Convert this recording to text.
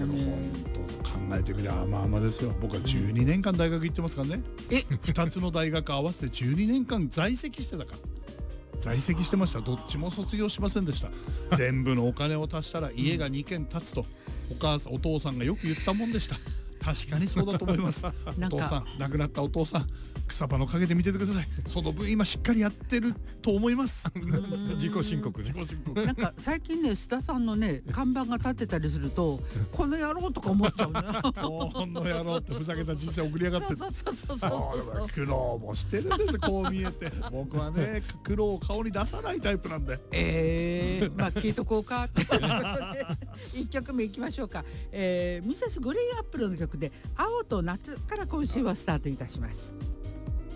本当考えてみりゃ甘々ですよ。僕は12年間大学行ってますからね。2つの大学合わせて12年間在籍してたから。在籍してました。どっちも卒業しませんでした。全部のお金を足したら家が2軒建つとお父さんがよく言ったもんでした。確かにそうだと思います。お父さん、亡くなったお父さん、草葉の陰で見ててください。その分今しっかりやってると思います。 自己申告。 なんか最近ね、須田さんのね看板が立ってたりするとこの野郎とか思っちゃうね。 この野郎ってふざけた人生送りやがって。 そう苦労もしてるんです。こう見えて僕はね、苦労を顔に出さないタイプなんで。 まあ聞いとこうかって1曲目いきましょうか。ミセスグリーンアップルの曲で青と夏から今週はスタートいたします。